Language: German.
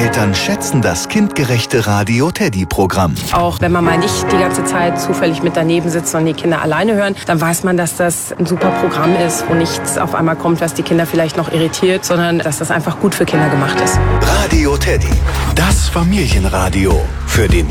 Eltern schätzen das kindgerechte Radio Teddy Programm. Auch wenn man mal nicht die ganze Zeit zufällig mit daneben sitzt und die Kinder alleine hören, dann weiß man, dass das ein super Programm ist, wo nichts auf einmal kommt, was die Kinder vielleicht noch irritiert, sondern dass das einfach gut für Kinder gemacht ist. Radio Teddy, das Familienradio für den